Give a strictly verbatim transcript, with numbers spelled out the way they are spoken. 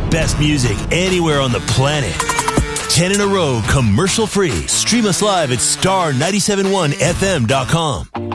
best music anywhere on the planet. ten in a row, commercial free. Stream us live at star nine seven one f m dot com.